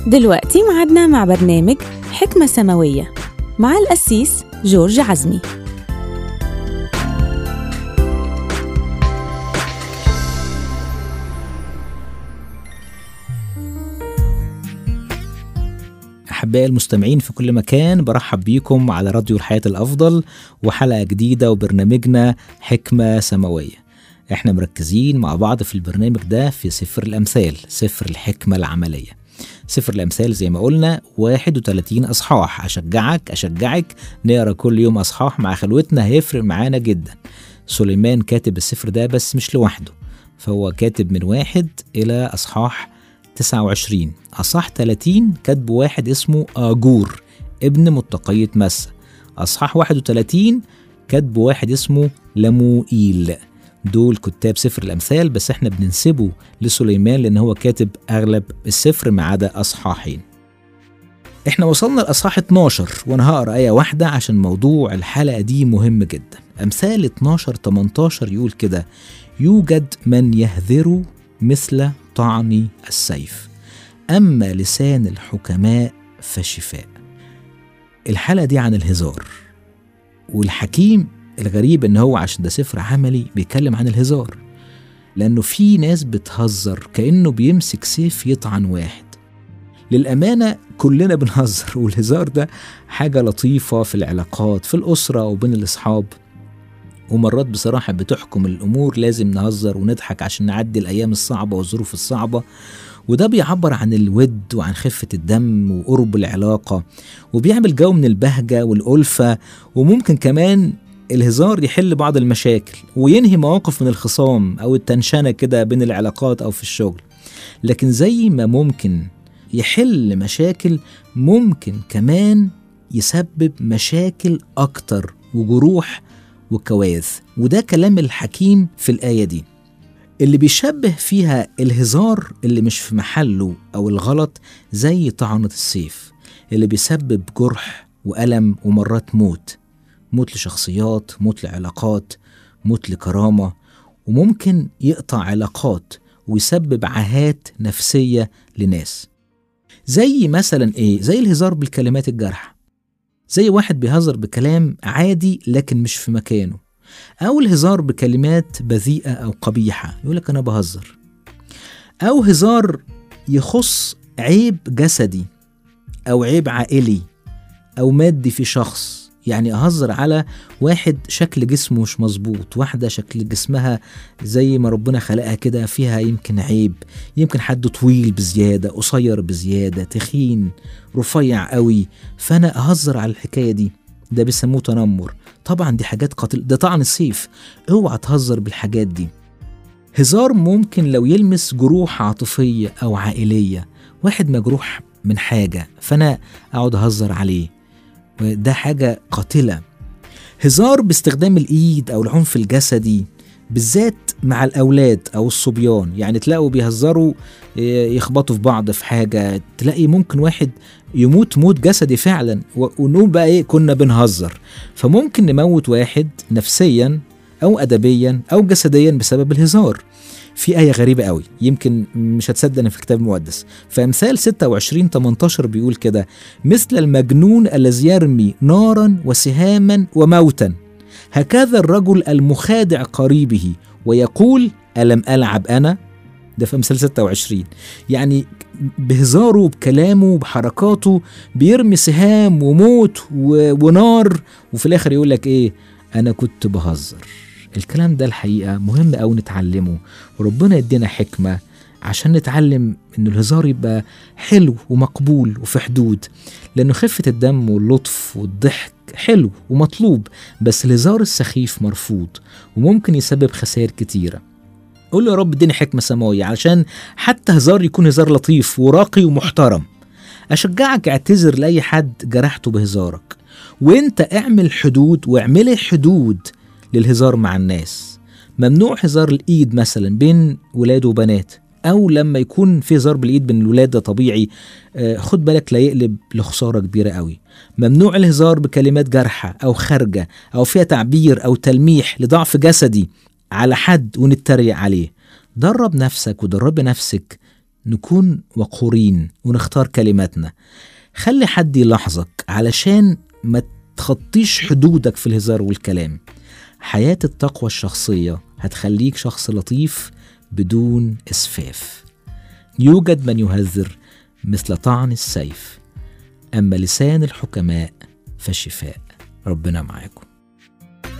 دلوقتي معادنا مع برنامج حكمة سماوية مع القسيس جورج عزمي. أحبائي المستمعين في كل مكان، برحب بيكم على راديو الحياة الأفضل وحلقة جديدة وبرنامجنا حكمة سماوية. احنا مركزين مع بعض في البرنامج ده في سفر الأمثال، سفر الحكمة العملية. سفر الأمثال زي ما قلنا 31 أصحاح. أشجعك نقرأ كل يوم أصحاح مع خلوتنا، هيفرق معانا جدا. سليمان كاتب السفر ده بس مش لوحده، فهو كاتب من 1 إلى أصحاح 29. أصحاح 30 كاتب واحد اسمه آجور ابن متقية مسة. أصحاح 31 كاتب واحد اسمه لموئيل. دول كتاب سفر الأمثال، بس احنا بننسبه لسليمان لأن هو كاتب أغلب السفر ما عدا أصحاحين. احنا وصلنا لأصحاح 12 وانا هقرأ آية واحدة عشان موضوع الحلقة دي مهم جدا. أمثال 12-18 يقول كده: يوجد من يهذر مثل طعن السيف، أما لسان الحكماء فشفاء. الحلقة دي عن الهزار، والحكيم الغريب ان هو عشان ده سفر عملي بيتكلم عن الهزار، لأنه في ناس بتهزر كأنه بيمسك سيف يطعن واحد. للأمانة كلنا بنهزر، والهزار ده حاجة لطيفة في العلاقات في الأسرة وبين الأصحاب، ومرات بصراحة بتحكم الأمور، لازم نهزر ونضحك عشان نعدي الأيام الصعبة والظروف الصعبة، وده بيعبر عن الود وعن خفة الدم وقرب العلاقة، وبيعمل جو من البهجة والألفة. وممكن كمان الهزار يحل بعض المشاكل وينهي مواقف من الخصام أو التنشنة كده بين العلاقات أو في الشغل. لكن زي ما ممكن يحل مشاكل، ممكن كمان يسبب مشاكل أكتر وجروح وكوارث. وده كلام الحكيم في الآية دي اللي بيشبه فيها الهزار اللي مش في محله أو الغلط زي طعنة السيف اللي بيسبب جرح وألم ومرات موت لشخصيات، موت لعلاقات، موت لكرامة، وممكن يقطع علاقات ويسبب عاهات نفسية لناس. زي مثلا إيه؟ زي الهزار بالكلمات الجارحة، زي واحد بيهزر بكلام عادي لكن مش في مكانه، أو الهزار بكلمات بذيئة أو قبيحة يقولك أنا بهزر، أو هزار يخص عيب جسدي أو عيب عائلي أو مادي في شخص. يعني أهزر على واحد شكل جسمه مش مظبوط، واحدة شكل جسمها زي ما ربنا خلقها كده فيها يمكن عيب، يمكن حد طويل بزيادة، قصير بزيادة، تخين، رفيع قوي، فأنا أهزر على الحكاية دي. ده بيسموه تنمر. طبعا دي حاجات قاتل، ده طعن السيف، اوعى تهزر بالحاجات دي. هزار ممكن لو يلمس جروح عاطفية أو عائلية، واحد مجروح من حاجة فأنا أقعد أهزر عليه، ده حاجة قاتلة. هزار باستخدام الإيد أو العنف الجسدي بالذات مع الأولاد أو الصبيان، يعني تلاقوا بيهزروا يخبطوا في بعض في حاجة، تلاقي ممكن واحد يموت موت جسدي فعلا، ونقول بقى إيه كنا بنهزر. فممكن نموت واحد نفسيا أو أدبيا أو جسديا بسبب الهزار. في آية غريبة قوي يمكن مش هتصدق في الكتاب المقدس، في أمثال 26-18 بيقول كده: مثل المجنون الذي يرمي نارا وسهاما وموتا، هكذا الرجل المخادع قريبه ويقول ألم ألعب أنا. ده في أمثال 26. يعني بهزاره بكلامه بحركاته بيرمي سهام وموت ونار، وفي الآخر يقول لك إيه؟ أنا كنت بهزر. الكلام ده الحقيقة مهم أو نتعلمه، وربنا يدينا حكمة عشان نتعلم إن الهزار يبقى حلو ومقبول وفي حدود، لأنه خفة الدم واللطف والضحك حلو ومطلوب، بس الهزار السخيف مرفوض وممكن يسبب خسائر كتيرة. قول له يا رب اديني حكمة سماوية علشان حتى هزار يكون هزار لطيف وراقي ومحترم. أشجعك اعتذر لأي حد جرحته بهزارك، وانت اعمل حدود واعملي حدود للهزار مع الناس. ممنوع هزار الإيد مثلا بين ولاد وبنات، أو لما يكون في هزار بالإيد بين الولاد ده طبيعي، خد بالك لا يقلب لخسارة كبيرة قوي. ممنوع الهزار بكلمات جارحة أو خارجة أو فيها تعبير أو تلميح لضعف جسدي على حد ونتريق عليه. درب نفسك ودرب نفسك نكون وقورين ونختار كلماتنا. خلي حد يلاحظك علشان ما تخطيش حدودك في الهزار والكلام. حياة التقوى الشخصية هتخليك شخص لطيف بدون إسفاف. يوجد من يهذر مثل طعن السيف، أما لسان الحكماء فشفاء. ربنا معاكم.